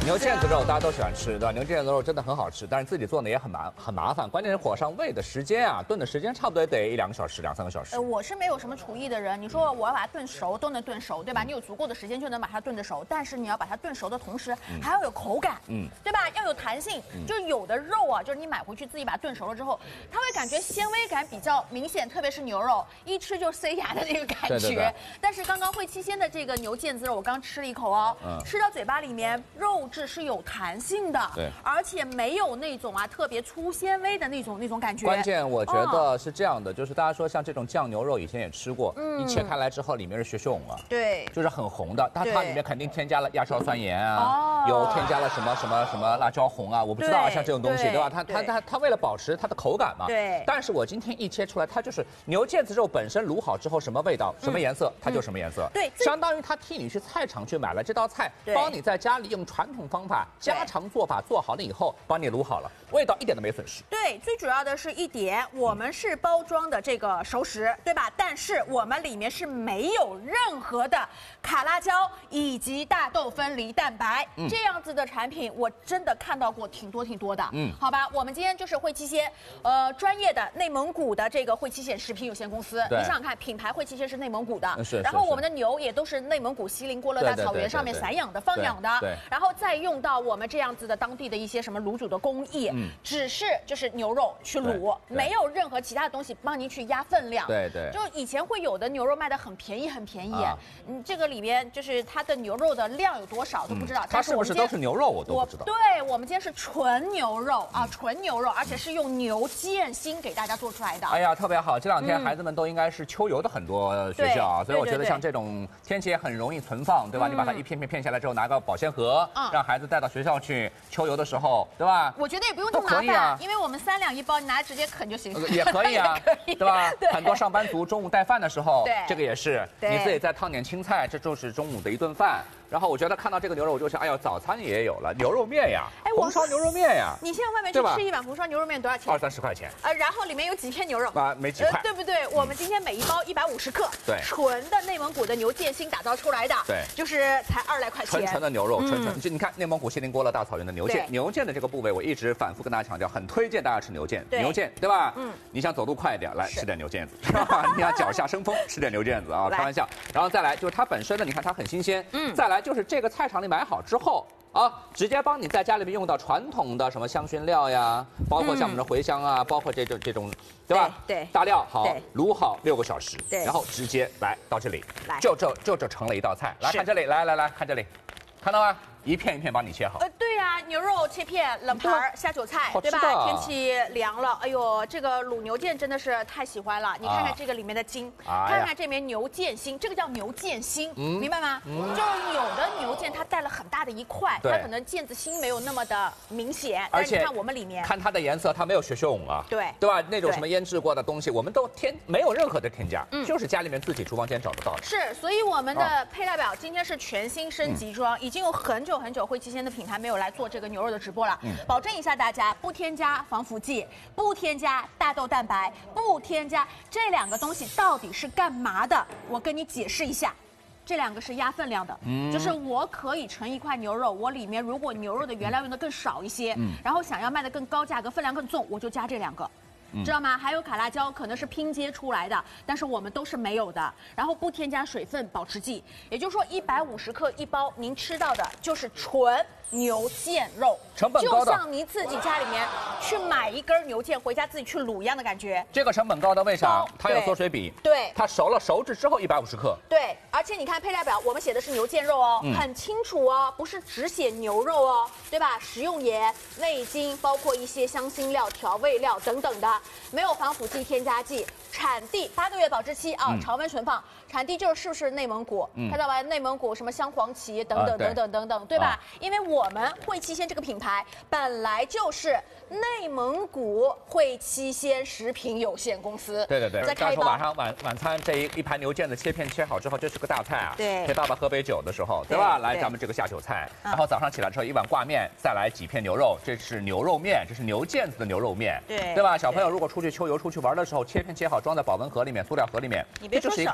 牛腱子肉大家都喜欢吃，对吧？牛腱子肉真的很好吃，但是自己做呢也很麻烦，关键是火上煨的时间啊，炖的时间差不多得1-2个小时，2-3个小时。 我是没有什么厨艺的人，你说我要把它炖熟都能炖熟，对吧？你有足够的时间就能把它炖得熟，但是你要把它炖熟的同时还要有口感，对吧？要有弹性。就是有的肉啊，就是你买回去自己把它炖熟了之后，它会感觉纤维感比较明显，特别是牛肉，一吃就塞牙的那个感觉。对。但是刚刚惠七鲜的这个牛腱子肉，我刚吃了一口哦，吃到嘴巴里面，肉质是有弹性的，对，而且没有那种啊特别粗纤维的那种感觉。 关键我觉得是这样的，就是大家说像这种酱牛肉以前也吃过，一切开来之后里面是血红啊，对，就是很红的，但它里面肯定添加了亚硝酸盐啊，有添加了什么辣椒红啊，我不知道啊，像这种东西对吧？它为了保持它的口感嘛，对。但是我今天一切出来，它就是牛腱子肉本身卤好之后什么味道、什么颜色，它就什么颜色，对，相当于他替你去菜场去买了这道菜，帮你在家里用传统方法、家常做法做好了以后，帮你卤好了，味道一点都没损失。 对，最主要的是一点，我们是包装的这个熟食，对吧？但是我们里面是没有任何的卡拉胶以及大豆分离蛋白，这样子的产品我真的看到过挺多的。好吧，我们今天就是惠七鲜，专业的内蒙古的这个惠七鲜食品有限公司，你想想看，品牌惠七鲜是内蒙古的，然后我们的牛也都是内蒙古锡林郭勒大草原上面散养的、放养的，然后再用到我们这样子的当地的一些什么卤煮的工艺，只是就是牛肉去卤，没有任何其他的东西帮您去压分量。对，就以前会有的牛肉卖的很便宜，这个里面就是它的牛肉的量有多少都不知道。 它是不是都是牛肉我都不知道。 对，我们今天是纯牛肉啊，纯牛肉，而且是用牛腱心给大家做出来的。 哎呀，特别好！这2天孩子们都应该是秋游的很多学校啊，所以我觉得像这种天气也很容易存放，对吧？你把它一片片下来之后，拿个保鲜盒，让孩子带到学校去秋游的时候，对吧？ 我觉得也不用这么麻烦，因为我们3两1包，你拿来直接啃就行。 也可以啊，对吧？很多上班族中午带饭的时候，这个也是，你自己再烫点青菜，这就是中午的一顿饭。然后我觉得看到这个牛肉，我就想，哎呦，早餐也有了，牛肉面呀，红烧牛肉面呀。 你现在外面去吃一碗红烧牛肉面多少钱 ？20-30块钱。 然后里面有几片牛肉？ 没几块， 对不对？我们今天每一包150克，对，纯的内蒙古的牛腱心打造出来的，对，就是才2来块钱。 纯的牛肉，纯。就你看内蒙古锡林郭勒大草原的牛腱，牛腱的这个部位，我一直反复跟大家强调，很推荐大家吃牛腱，牛腱，对吧？你想走路快一点，来吃点牛腱子，是吧？你想脚下生风，吃点牛腱子啊，开玩笑。然后再来就是它本身的，你看它很新鲜，再来就是这个菜场里买好之后直接帮你在家里面用到传统的什么香薰料呀，包括像我们的茴香啊，包括这种，对吧？对，大料好卤好6个小时，然后直接来到这里，就这成了一道菜。来看这里，来看这里，看到吗？一片一片帮你切好。 对呀，牛肉切片，冷盘下酒菜，对吧？天气凉了，哎呦，这个卤牛腱真的是太喜欢了。你看看这个里面的筋，看看这边牛腱心，这个叫牛腱心，明白吗？就是有的牛腱它带了很大的一块，它可能腱子心没有那么的明显，但是你看我们里面， 看它的颜色，它没有血红啊，对吧？那种什么腌制过的东西，我们都没有任何的添加，就是家里面自己厨房间找得到的。 是，所以我们的配料表今天是全新升级装，已经有很久惠七鲜的品牌没有来做这个牛肉的直播了，保证一下大家不添加防腐剂，不添加大豆蛋白，不添加这2个东西到底是干嘛的？我跟你解释一下。这2个是压分量的，就是我可以盛一块牛肉，我里面如果牛肉的原料用的更少一些，然后想要卖的更高价格，分量更重，我就加这2个。知道吗？还有卡拉胶可能是拼接出来的，但是我们都是没有的。然后不添加水分保持剂，也就是说150克一包，您吃到的就是纯牛腱肉， 成本高的， 就像您自己家里面去买一根牛腱回家自己去卤一样的感觉。 这个成本高的为啥？它有缩水比，对，它熟制之后150克， 对，而且你看配料表，我们写的是牛腱肉哦，很清楚哦，不是只写牛肉哦，对吧？食用盐、味精，包括一些香辛料、调味料等等的，没有防腐剂、添加剂，产地8个月保质期啊，常温存放，产地就是不是内蒙古，看到吧？内蒙古什么镶黄旗等等，对吧？因为我们惠七鲜这个品牌本来就是内蒙古惠七鲜食品有限公司。 对，再说晚餐这一盘牛腱子切片切好之后，这是个大菜啊。对，陪爸爸喝杯酒的时候，对吧？来咱们这个下酒菜，然后早上起来之后1碗挂面，再来几片牛肉，这是牛肉面，这是牛腱子的牛肉面，对吧？小朋友如果出去秋游出去玩的时候，切片切好装在保温盒里面、塑料盒里面，这就是一个带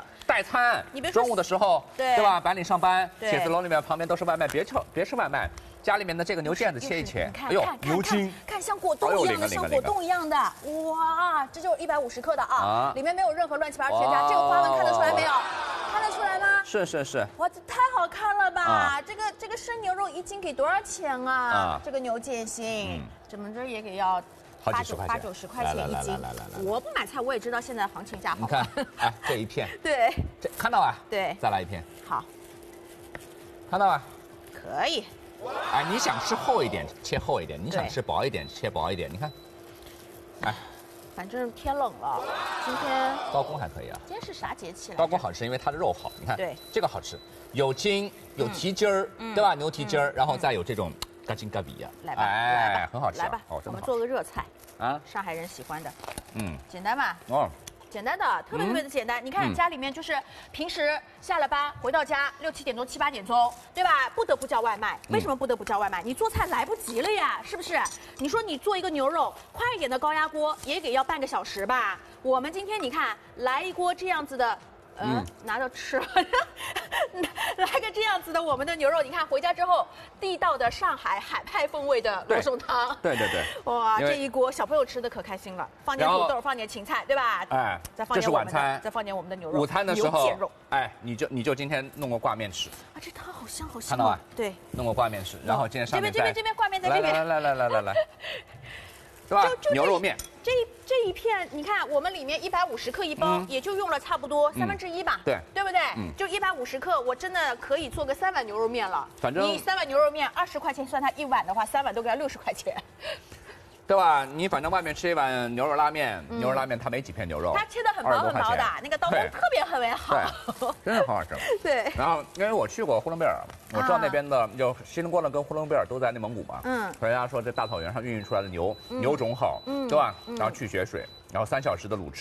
餐， 你别说中午的时候，对吧？白领上班， 对写字楼里面旁边都是外卖，别吃外卖。家里面的这个牛腱子切一切， 哎呦，牛筋，看像果冻一样的，像果冻一样的，哇，这就是150克的啊，里面没有任何乱七八糟添加，这个花纹看得出来没有？看得出来吗？ 是。 哇，这太好看了吧！这个生牛肉1斤给多少钱啊？这个牛腱心，怎么着也给要8、90块钱1斤。我不买菜，我也知道现在行情价好。 你看，哎，这一片， 对， 这看到吧？ 对， 再来一片。 好， 看到吧？ 可以。 哎，你想吃厚一点，切厚一点；你想吃薄一点，切薄一点。你看，哎， 反正天冷了，今天刀工还可以啊。 今天是啥节气来着？ 刀工好吃，因为它的肉好。你看， 对， 这个好吃，有筋，有蹄筋儿，对吧？牛蹄筋儿，然后再有这种嘎筋嘎比呀。 来吧， 哎，很好吃。 来吧，我们做个热菜啊， 上海人喜欢的，简单吧？简单的，特别的简单。你看家里面就是平时下了班回到家6、7点钟、7、8点钟，对吧？不得不叫外卖。为什么不得不叫外卖？你做菜来不及了呀，是不是？你说你做一个牛肉，快一点的高压锅也得要半个小时吧？我们今天你看来一锅这样子的。拿着吃，来个这样子的我们的牛肉，你看回家之后，地道的上海海派风味的罗宋汤， 对， 哇，这一锅小朋友吃的可开心了，放点土豆，放点芹菜，对吧？ 哎， 再放点这是晚餐， 再放点我们的牛肉。 午餐的时候，哎，你就今天弄个挂面吃啊，这汤好香好香， 看到吧？ 对， 弄个挂面吃，然后今天上面这边挂面在这边， 来。对吧？牛肉面， 这一片，你看我们里面150克一包，也就用了差不多1/3吧，对不对？就150克，我真的可以做个3碗牛肉面了。 反正你3碗牛肉面20块钱，算它1碗的话，3碗都给它60块钱。 对吧？你反正外面吃一碗牛肉拉面，牛肉拉面它没几片牛肉， 它切的很薄很薄的，那个刀工特别好， 对，真是很好吃。 对。 然后因为我去过呼伦贝尔，我知道那边的就锡林郭勒跟呼伦贝尔都在内蒙古嘛，人家说这大草原上孕育出来的牛种好，对吧？然后去血水，然后3小时的卤制。